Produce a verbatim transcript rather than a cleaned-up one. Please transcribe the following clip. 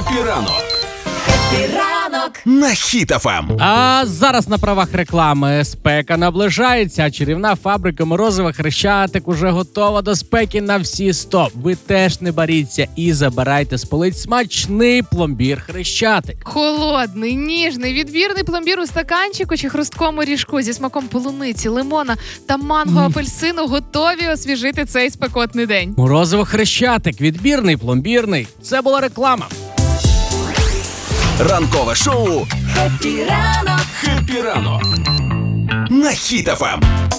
Хеппі ранок. Хеппі ранок на Хіт еф ем. А зараз на правах реклами спека наближається, а чарівна фабрика морозива Хрещатик уже готова до спеки на всі сто. Ви теж не боріться і забирайте з полиць смачний пломбір Хрещатик. Холодний, ніжний, відбірний пломбір у стаканчику чи хрусткому ріжку зі смаком полуниці, лимона та манго-апельсину готові освіжити цей спекотний день. Морозиво Хрещатик, відбірний, пломбірний. Це була реклама. Ранкове шоу «Хеппі ранок». Хеппі ранок на Хіт еф ем.